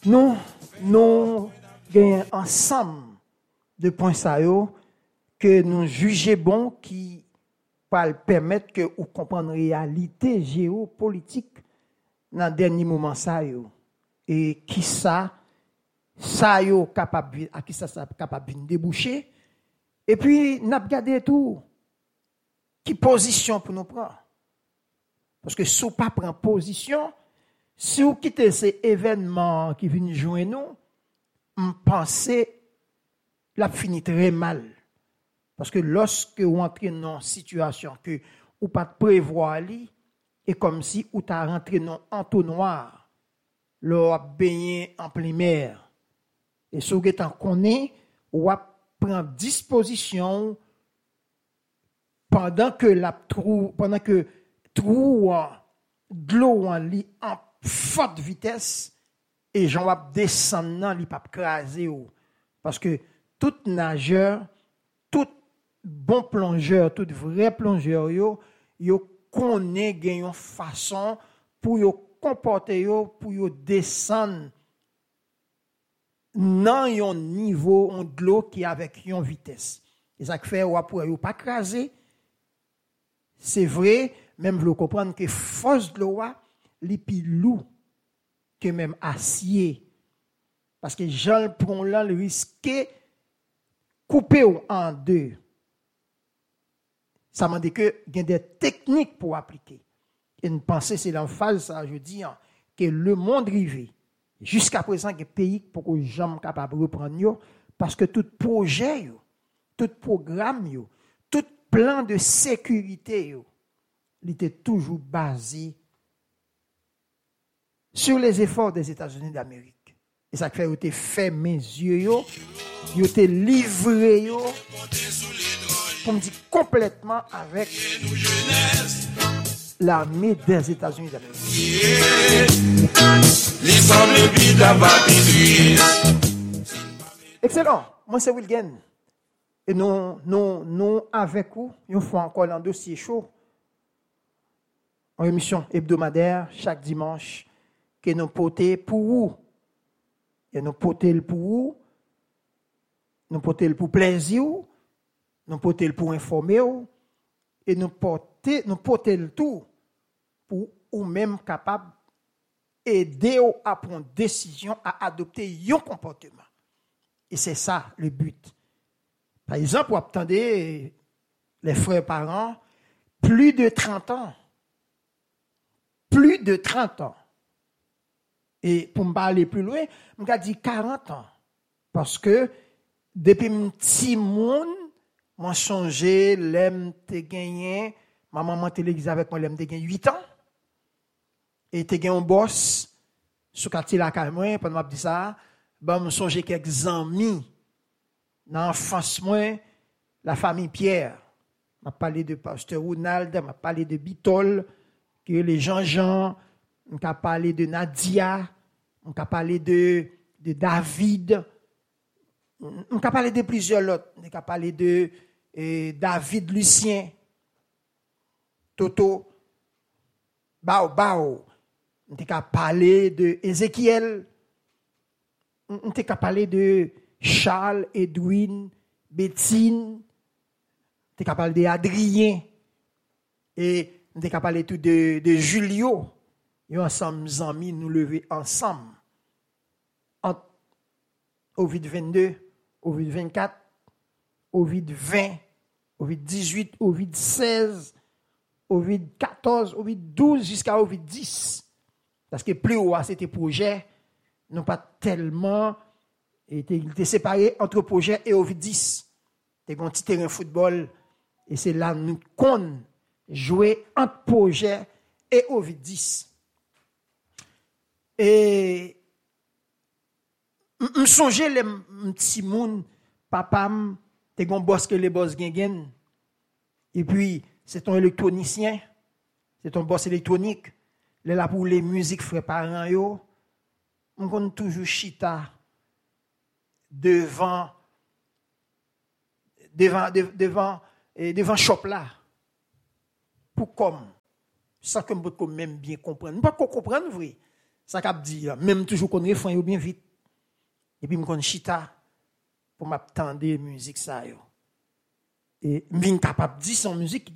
Nous gagnons ensemble de points ça yo que nous jugeons bon qui va permettre que vous compreniez la réalité géopolitique dans le dernier moment ça yo et qui ça yo capable à qui ça capable de déboucher et puis n'a regardé tout qui position pour nous prendre parce que si vous pas prendre position si vous quittez ces événements qui viennent joindre nous pensez la finit très mal. Parce que lorsque vous entrez dans une situation que vous pas prévoir, et comme si vous êtes rentré dans un entonnoir, vous baigné en pleine mer. Et si vous êtes en connaît, vous prendre disposition pendant que trou de l'eau en forte vitesse et j'en va descendre dans li pas craser parce que tout nageur, tout bon plongeur, tout vrai plongeur yo connaît une façon pour yo comporter pour yo descendre dans un niveau de l'eau qui avec une vitesse. Et ça fait pour yo pas craser. C'est vrai, même vous comprendre que force de l'eau li pi lourd que même acier parce que Jean le prend là le risquer couper en deux. Ça m'a dit que il y a des techniques pour appliquer. Et une pensée c'est l'emphase ça je dis que le monde rivé jusqu'à présent que pays pour que jamais capable reprendre yo parce que tout projet yo, tout programme yo, tout plan de sécurité yo, il était toujours basé sur les efforts des États-Unis d'Amérique. Et ça fait que fait mes yeux yo te livré yo pour me dire complètement avec l'armée des États-Unis d'Amérique. Excellent. Moi c'est Wilgen. Et nous avec vous, nous faisons encore un dossier chaud. En émission hebdomadaire chaque dimanche que nous portons pour vous. Et nous portons pour vous. Nous portons pour plaisir. Nous portons pour informer. Et nous portons tout pour vous même capable aider à prendre décision, à adopter un comportement. Et c'est ça le but. Par exemple, vous attendez les frères parents, plus de 30 ans. Plus de 30 ans. Et pour me parler plus loin, je vais dire 40 ans. Parce que depuis mon petit monde, moi changé, l'aime te gagné, ma maman te l'église avec moi, l'aime te gagné 8 ans. Et te gagné un boss, sous quartier la caille, pendant m'a dit ça, ben, me songer quelques amis dans l'enfance, moi, la famille Pierre. M'a parlé de pasteur Ronald, m'a parlé de Bitol, que les Jean-Jean, on a parlé de Nadia, on a parlé de David, on a parlé de plusieurs autres, on a parlé de David Lucien, Toto, Bao, on a parlé de Ézéchiel, on a parlé de Charles, Edwin, Bétine, on a parlé d'Adrien, et on a parlé tout de Julio. Et ensemble, nos amis, nous lever ensemble. Ovid 22, Ovid 24, Ovid 20, Ovid 18, Ovid 16, Ovid 14, Ovid 12 jusqu'à Ovid 10. Parce que plus haut à ces projets, n'ont pas tellement été séparés entre projet et Ovid 10. C'est un petit terrain de football. Et c'est là nous qu'on jouer entre projet et Ovid 10. Et me songer les petits moun papa te gon boss que les boss gen et puis c'est ton électronicien, c'est ton boss électronique, là pour les musiques frère parents yo, on connaît toujours chita devant shop là. Pour comme sans que me même bien comprendre. Pas qu'on comprenne vrai. Ça cap dit même toujours qu'on refrain bien vite. Et puis me kon chita pour m'attendre musique ça yo. Et m'vin capable dire son musique